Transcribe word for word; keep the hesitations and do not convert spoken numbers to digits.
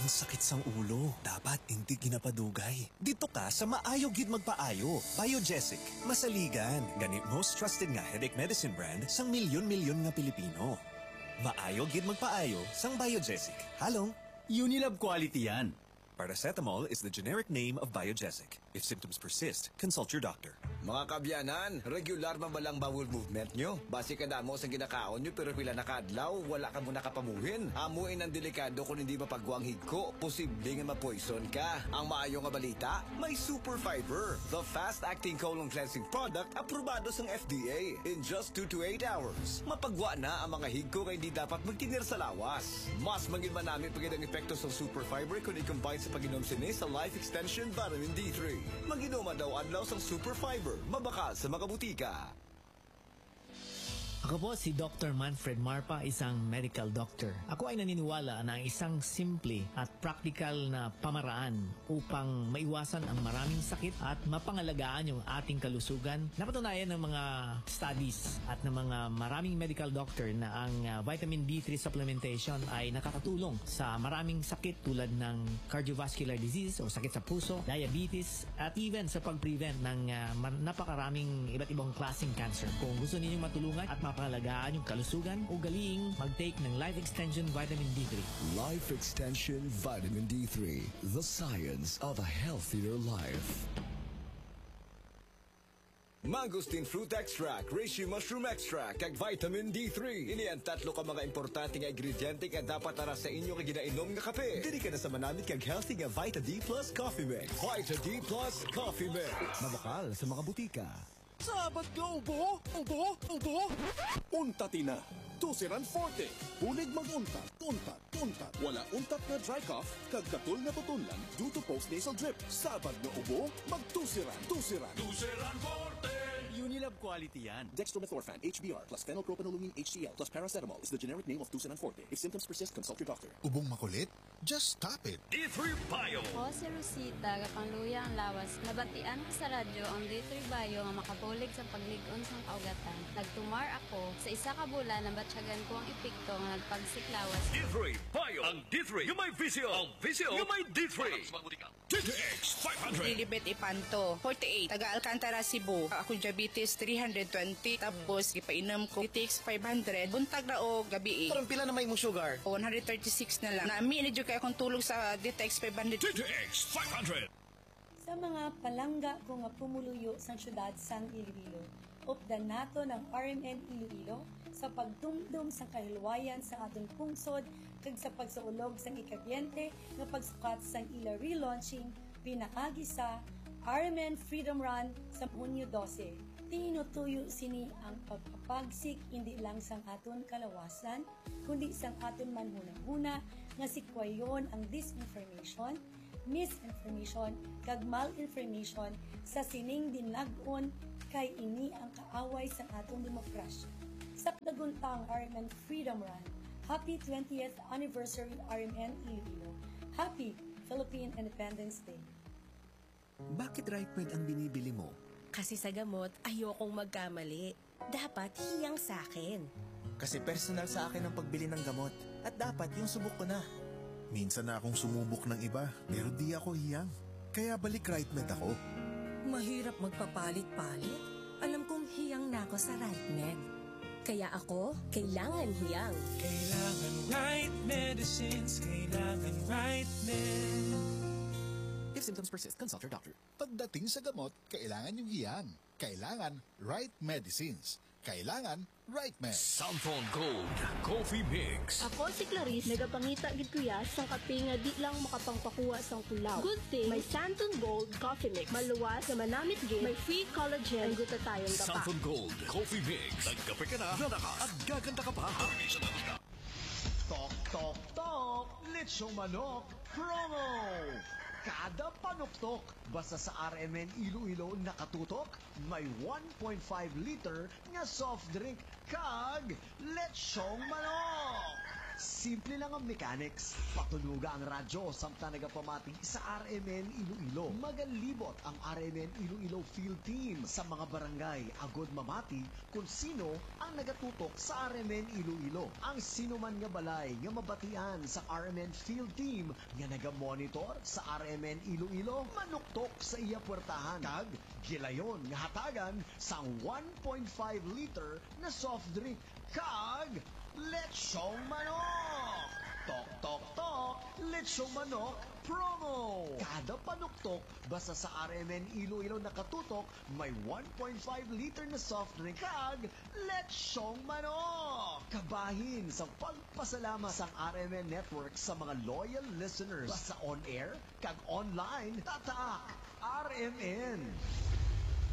Ang sakit sang ulo. Dapat hindi ginapadugay. Dito ka sa maayo gid magpaayo. Biogesic. Masaligan. Gani most trusted nga headache medicine brand sang milyon-milyon nga Pilipino. Maayo gid magpaayo sang Biogesic. Halong. Unilab quality yan. Paracetamol is the generic name of Biogesic. If symptoms persist, consult your doctor. Mga kabyanan, regular man ba lang bowel movement nyo? Basi ka na mo sa ginakaon nyo pero pila nakadlaw, wala ka muna kapamuhin. Amuin ang delikado kung hindi mapagwang higko, posible nga ma-poison ka. Ang maayo nga balita, may Super Fiber, the fast-acting colon cleansing product aprobado sa F D A. In just two to eight hours, mapagwa na ang mga higko kaya hindi dapat magtinir sa lawas. Mas mangin man namin pagid ang epekto sa Super Fiber kung i-combine sa pag-inom sini sa Life Extension Vitamin D three. Mag-inoma daw adlaw sa Super Fiber, mabakal sa mga butika. Ako po si Doctor Manfred Marpa, isang medical doctor. Ako ay naniniwala na ang isang simple at practical na pamaraan upang maiwasan ang maraming sakit at mapangalagaan yung ating kalusugan. Napatunayan ng mga studies at ng mga maraming medical doctor na ang uh, vitamin D three supplementation ay nakakatulong sa maraming sakit tulad ng cardiovascular disease o sakit sa puso, diabetes, at even sa pag-prevent ng uh, napakaraming iba't ibang klaseng cancer. Kung gusto ninyong matulungan at mapangalagaan yung kalusugan, ugaling mag-take ng Life Extension Vitamin D three. Life Extension Vitamin D three, the science of a healthier life. Mangosteen Fruit Extract, Reishi Mushroom Extract, kag Vitamin D three. Ini ang tatlo ka mga importante nga ingrediente nga dapat para sa inyo nga ginainom nga kape. Dili ka na sa manamit kag healthy nga Vita D Plus Coffee Mix. Vita D Plus Coffee Mix. Mabakal sa mga butika. Sabat nga ubo, ubo, ubo. Untati na. Tusiran Forte. Bulig mag-untat, untat, untat. Wala untat na dry cough, kag katul na tutunlan due to post-nasal drip. Sabat nga ubo, mag-tusiran, tusiran. Tusiran Forte! Unilab quality yan. Dextromethorphan, H B R, plus phenylpropanolamine H C l, plus paracetamol is the generic name of Tusiran Forte. If symptoms persist, consult your doctor. Ubong makulit? Just stop it. D three Bio. O si Rosita, kapangluya ang lawas. Nabatian ko sa radyo ang D three Bio nga makabulig sa pagligon sa kaugatan. Nagtumar ako. Sa isa ka bulan, nabatsyagan ko ang epekto nga nagpagsiklawas. D three Bio. Ang D three. Yung may visio. Ang visio. Yung may D three. T T X five hundred. Lilibet Ipanto, forty-eight. Taga Alcantara, Cebu. Ako diabetes three hundred twenty. Tapos, ipainom ko T T X five hundred. Buntag na o gabi. Parang pila na may mo sugar? one thirty-six na lang. Naami, medyo kaya akong tulog sa D T X five hundred. T T X five hundred. Sa mga palangga ko nga pumuluyo sa syudad sang Iloilo, updan nato ng R M N Iloilo sa pagdumdum sa kahilwayan sa atong pungsod kag sa pagsaulog sang ikabyente nga pagsukat sang ila relaunching pinaagi sa R M N Freedom Run sa Hunyo twelve. Tinutuyo sini ang pagpapagsik hindi lang sang aton kalawasan kundi sang aton manhuna-huna nga sikwayon ang disinformation, misinformation kag malinformation sa sining dinag-on kay ini ang kaaway sa atong demokrasya. Sa daguntang R M N Freedom Run, happy twentieth anniversary R M N Iloilo. Happy Philippine Independence Day. Bakit right med ang binibili mo? Kasi sa gamot, ayokong magkamali. Dapat hiyang sa akin. Kasi personal sa akin ang pagbili ng gamot. At dapat yung subok ko na. Minsan na akong sumubok ng iba, pero di ako hiyang. Kaya balik right med ako. Mahirap magpapalit-palit. Alam kong hiyang na ako sa RightMed. Kaya ako, kailangan hiyang. Kailangan right medicines, kailangan RightMed. If symptoms persist, consult your doctor. Pagdating sa gamot, kailangan yung hiyang. Kailangan right medicines. Kailangan right med. Santon Gold Coffee Mix. Ako si Clarice, nagapangita gid kuya sang kape nga di lang makapangpakuha sang tulaw. Good thing, may Santon Gold Coffee Mix. Maluwas, na manamit gid, may free collagen, ang glutathione ka pa. Santon Gold Coffee Mix. Nagkape ka na, lalakas, at gaganda ka pa. Tok, tok, tok! Lechong manok promo! Kada panuktok, basta sa R M N Iloilo nakatutok, may one point five liter nga soft drink kag lechong manok! Simple lang ang mechanics. Patunuga ang radyo samtang nagapamating sa R M N Iloilo. Magalibot ang R M N Iloilo Field Team sa mga barangay agod mamati kung sino ang nagatutok sa R M N Iloilo. Ang sino man nga balay nga mabatian sa R M N Field Team nga nagamonitor sa R M N Iloilo manuktok sa iya puwertahan kag gilayon nga hatagan sa one point five liter na soft drink kag lechong manok! Tok, tok, tok! Lechong manok promo! Kada panuktok, basta sa R M N Iloilo nakatutok, may one point five liter na soft drink kag lechong manok! Kabahin sa pagpasalamat sa R M N Network sa mga loyal listeners. Basta on air, kag online, tatak! R M N!